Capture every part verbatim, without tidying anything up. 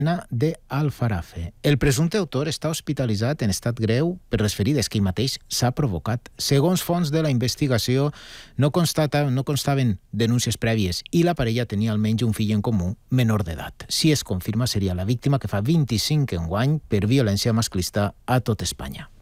de Alfarafe. El presumpte autor està hospitalitzat en estat greu per les ferides que ell mateix s'ha provocat. Segons fonts de la investigació, no, constata, no constaven denúncies prèvies i la parella tenia almenys un fill en comú menor d'edat. Si es confirma, seria la víctima que fa vint-i-cinc enguany per violència masclista a tot Espanya.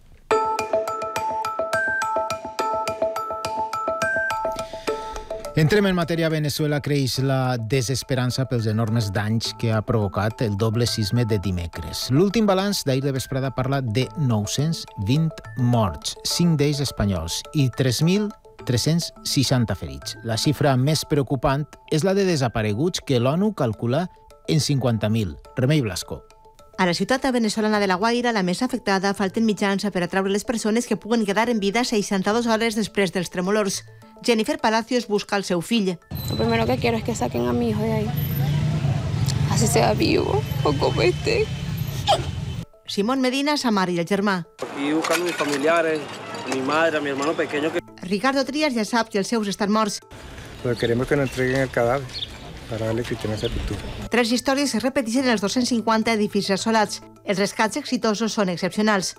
Entrem en matèria. Venezuela. Creix la desesperança pels enormes danys que ha provocat el doble sisme de dimecres. L'últim balanç d'ahir de vesprada parla de nou-cents vint morts, cinc d'ells espanyols, i tres mil tres-cents seixanta ferits. La xifra més preocupant és la de desapareguts, que l'ONU calcula en cinquanta mil. Remei Blasco. A la ciutat venezolana de La Guaira, la més afectada, falten mitjans per atraure les persones que puguen quedar en vida seixanta-dues hores després dels tremolors. Jennifer Palacios busca al seu fill. Lo primero que quiero es que saquen a mi hijo de ahí. Así sea vivo o como esté. Simón Medina, sa mare i el germà. Aquí buscando a mis familiares, a mi madre, a mi hermano pequeño. Que... Ricardo Trías ja sap que els seus estan morts. Pero queremos que nos entreguen el cadáver para darle cristiana sepultura. Tres històries es repeteixen en els dos-cents cinquanta edificis assolats. Els rescats exitosos són excepcionals.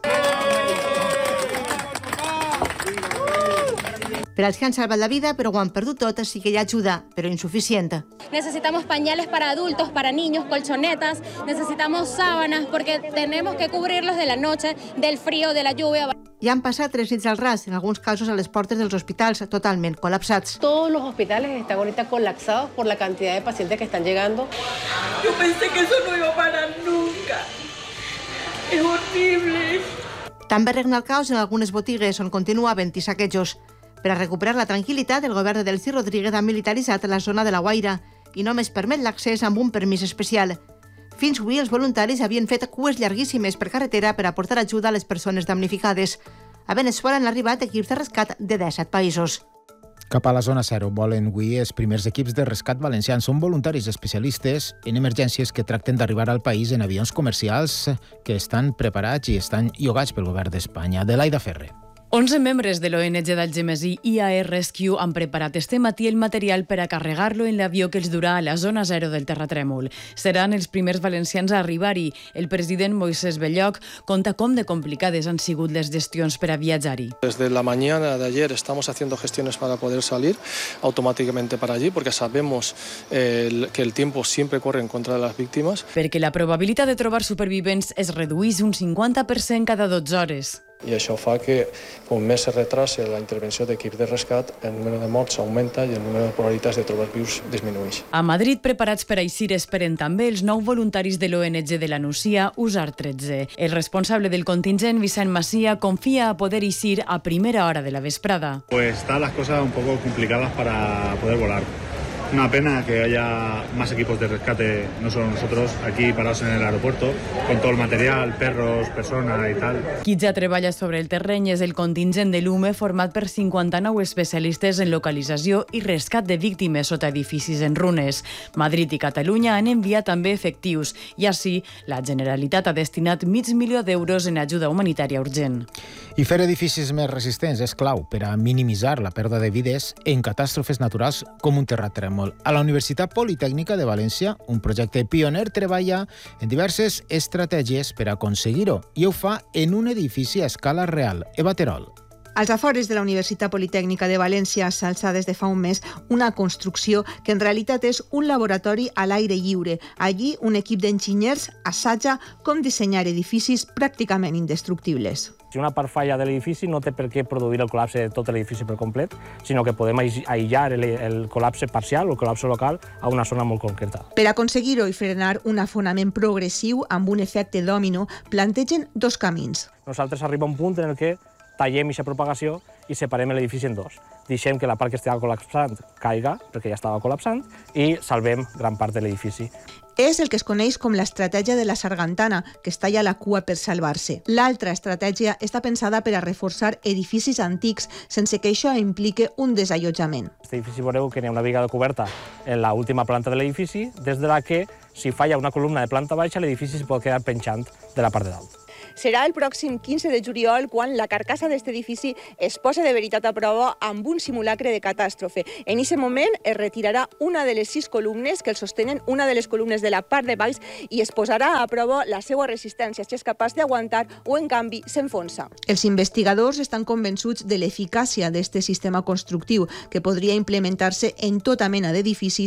Per als que han salvat la vida, però ho han perdut tot, sí que hi ha ajuda, però insuficient. Necesitamos pañales para adultos, para niños, colchonetas, necesitamos sábanas, porque tenemos que cubrirlos de la noche, del frío, de la lluvia. Ja han passat tres nits al ras, en alguns casos a les portes dels hospitals, totalment col·lapsats. Todos los hospitales están ahorita colapsados por la cantidad de pacientes que están llegando. Yo pensé que eso no iba a parar nunca. Es horrible. També regna el caos en algunes botigues on continua havent-hi saquejos. Per a recuperar la tranquil·litat, el govern de Delcy Rodríguez ha militaritzat la zona de La Guaira i només permet l'accés amb un permís especial. Fins avui, els voluntaris havien fet cues llarguíssimes per carretera per aportar ajuda a les persones damnificades. A Venezuela han arribat equips de rescat de disset països. Cap a la zona zero volen avui els primers equips de rescat valencians. Són voluntaris especialistes en emergències que tracten d'arribar al país en avions comercials que estan preparats i estan llogats pel govern d'Espanya. Adelaida Ferrer. onze membres de l'O N G d'Algemesí i A E Rescue han preparat este matí el material per a carregar-lo en l'avió que els durà a la zona zero del terratrèmol. Seran els primers valencians a arribar-hi. El president Moisés Belloc conta com de complicades han sigut les gestions per a viatjar-hi. Desde la mañana de ayer estamos haciendo gestiones para poder salir automáticamente para allí, porque sabemos eh, que el tiempo siempre corre en contra de las víctimas. Perquè la probabilitat de trobar supervivents es redueix un cinquanta per cent cada dotze hores. I això fa que, com més se retrasa la intervenció d'equips de rescat, el número de morts augmenta i el número de probabilitats de trobar vius disminueix. A Madrid, preparats per a eixir, esperen també els nou voluntaris de l'O N G de la Nucia, Usar tretze. El responsable del contingent, Vicent Macia, confia a poder eixir a primera hora de la vesprada. Pues están las cosas un poco complicadas para poder volar. Una pena que haya más equipos de rescate, no solo nosotros, aquí parados en el aeropuerto, con todo el material, perros, personas y tal. Qui ja treballa sobre el terreny és el contingent de l'U M E, format per cinquanta-nou especialistes en localització i rescat de víctimes sota edificis en runes. Madrid i Catalunya han enviat també efectius i així la Generalitat ha destinat mig milió d'euros en ajuda humanitària urgent. I fer edificis més resistents és clau per a minimitzar la pèrdua de vides en catàstrofes naturals com un terratrèmol. A la Universitat Politècnica de València, un projecte pioner treballa en diverses estratègies per aconseguir-ho i ho fa en un edifici a escala real. Eva Terol. Als afores de la Universitat Politècnica de València s'alça des de fa un mes una construcció que en realitat és un laboratori a l'aire lliure. Allí, un equip d'enginyers assaja com dissenyar edificis pràcticament indestructibles. Si una part falla de l'edifici no té per què produir el col·lapse de tot l'edifici per complet, sinó que podem aïllar el, el col·lapse parcial o el col·lapse local a una zona molt concreta. Per aconseguir-ho i frenar un afonament progressiu amb un efecte dòmino, plantegen dos camins. Nosaltres arriba un punt en el que tallem aquesta propagació i separem l'edifici en dos. Deixem que la part que estava col·lapsant caiga, perquè ja estava col·lapsant, i salvem gran part de l'edifici. És el que es coneix com l'estratègia de la sargantana, que es talla la cua per salvar-se. L'altra estratègia està pensada per a reforçar edificis antics sense que això implique un desallotjament. Aquest edifici veureu que hi ha una viga de coberta en l'última planta de l'edifici, des de la que, si falla una columna de planta baixa, l'edifici es pot quedar penjant de la part de dalt. Serà el pròxim quinze de juliol quan la carcassa d'aquest edifici es posa de veritat a prova amb un simulacre de catàstrofe. En aquest moment es retirarà una de les sis columnes que el sostenen, una de les columnes de la part de baix, i es posarà a prova la seva resistència, si és capaç d'aguantar o, en canvi, s'enfonsa. Els investigadors estan convençuts de l'eficàcia d'aquest sistema constructiu, que podria implementar-se en tota mena d'edificis